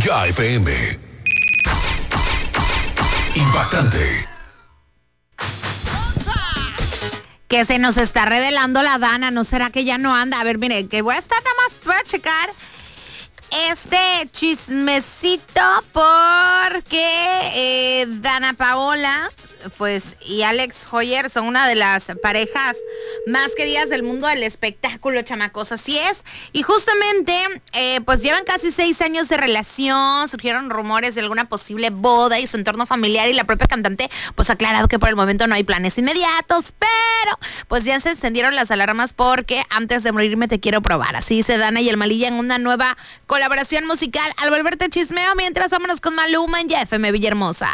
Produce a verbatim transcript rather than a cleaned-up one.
Ya F M. Impactante. Que se nos está revelando la Dana, ¿no será que ya no anda? A ver, mire, que voy a estar nada más para checar este chismecito porque eh, Dana Paola, pues, y Alex Hoyer son una de las parejas más queridas del mundo del espectáculo, chamacos, así es. Y justamente, eh, pues llevan casi seis años de relación, surgieron rumores de alguna posible boda y su entorno familiar, y la propia cantante, pues, ha aclarado que por el momento no hay planes inmediatos, pero, pues, ya se encendieron las alarmas porque antes de morirme te quiero probar. Así dice Dana y el Malilla en una nueva colaboración musical. Al volverte chismeo, mientras vámonos con Maluma en Ya F M Villahermosa.